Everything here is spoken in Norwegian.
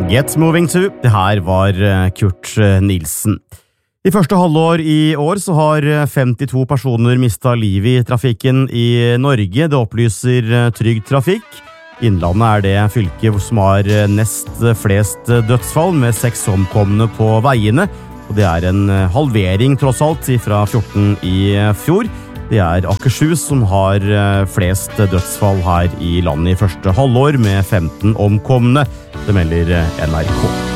Get Moving To, det her var Kurt Nilsen. I første halvår i år så har 52 personer mistet livet i trafikken i Norge, det opplyser Trygg Trafikk. Innlandet er det fylket som har nest flest dødsfall, med 6 omkomne på veiene, og det er en halvering tross alt fra 14 i fjor. Det er Akershus som har flest dødsfall her i landet i første halvår, med 15 omkomne. Det melder NRK.